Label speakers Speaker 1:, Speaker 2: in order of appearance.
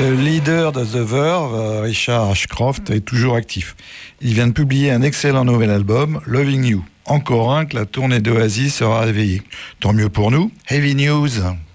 Speaker 1: Le leader de The Verve, Richard Ashcroft, est toujours actif. Il vient de publier un excellent nouvel album, Loving You. Encore un que la tournée d'Oasis sera réveillée. Tant mieux pour nous. Heavy News.